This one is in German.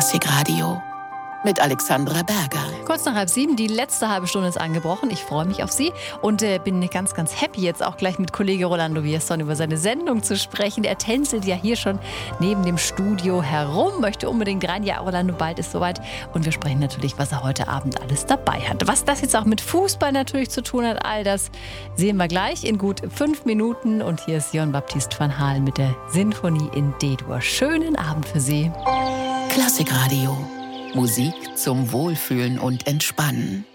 Klassikradio mit Alexandra Berger. Kurz nach 6:30, die letzte halbe Stunde ist angebrochen. Ich freue mich auf Sie und bin ganz, ganz happy, jetzt auch gleich mit Kollege Rolando Villazón über seine Sendung zu sprechen. Er tänzelt ja hier schon neben dem Studio herum, möchte unbedingt rein. Ja, Rolando, bald ist soweit. Und wir sprechen natürlich, was er heute Abend alles dabei hat. Was das jetzt auch mit Fußball natürlich zu tun hat, all das sehen wir gleich in gut 5 Minuten. Und hier ist Jon Baptiste van Halen mit der Sinfonie in D-Dur. Schönen Abend für Sie. Klassikradio. Musik zum Wohlfühlen und Entspannen.